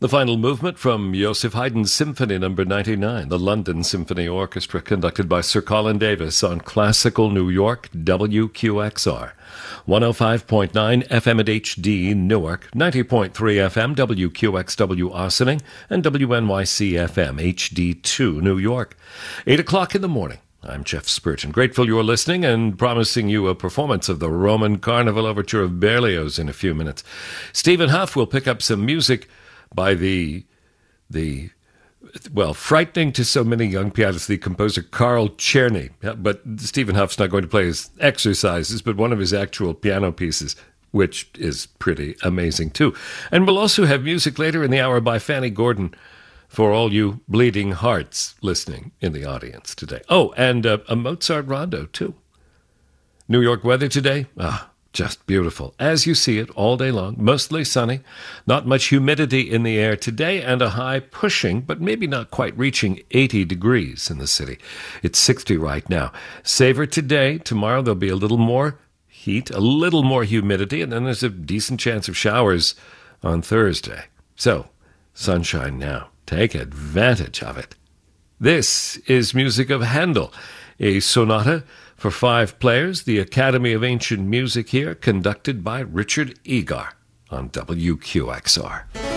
The final movement from Joseph Haydn's Symphony No. 99, the London Symphony Orchestra, conducted by Sir Colin Davis on Classical New York, WQXR. 105.9 FM at HD, Newark, 90.3 FM, WQXW Ossining, and WNYC FM, HD2, New York. 8 o'clock in the morning. I'm Jeff Spurgeon. Grateful you're listening and promising you a performance of the Roman Carnival Overture of Berlioz in a few minutes. Stephen Huff will pick up some music by the frightening to so many young pianists, the composer Carl Czerny. But Stephen Huff's not going to play his exercises, but one of his actual piano pieces, which is pretty amazing too. And we'll also have music later in the hour by Fanny Gordon for all you bleeding hearts listening in the audience today. Oh, and a Mozart rondo too. New York weather today? Just beautiful, as you see it all day long, mostly sunny, not much humidity in the air today, and a high pushing, but maybe not quite reaching 80 degrees in the city. It's 60 right now. Savor today. Tomorrow there'll be a little more heat, a little more humidity, and then there's a decent chance of showers on Thursday. So, sunshine now. Take advantage of it. This is music of Handel, a sonata for 5 players, the Academy of Ancient Music here, conducted by Richard Egar on WQXR.